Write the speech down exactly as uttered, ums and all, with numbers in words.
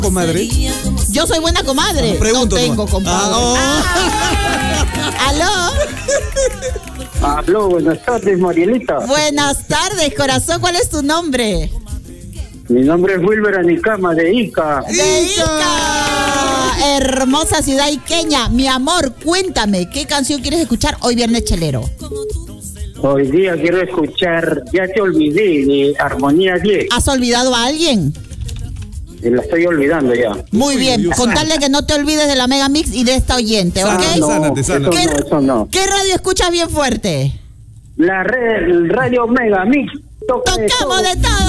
Comadre. Yo soy buena comadre. Pregunto, no tengo, compadre. Ah, Ah. ¿Aló? Aló, buenas tardes, Marielita. Buenas tardes, corazón. ¿Cuál es tu nombre? Mi nombre es Wilber Anicama, de Ica. De Ica. Hermosa ciudad iqueña. Mi amor, cuéntame, ¿qué canción quieres escuchar hoy viernes chelero? Hoy día quiero escuchar Ya te olvidé, de Armonía diez. ¿Has olvidado a alguien? La estoy olvidando ya. Muy bien, Dios contarle que no te olvides de la Mega Mix y de esta oyente, ¿ok? Sana, No, sánate, sánate. eso no, eso no. ¿Qué radio escuchas bien fuerte? La red, el Radio Mega Mix. toca de Tocamos todo. de todo.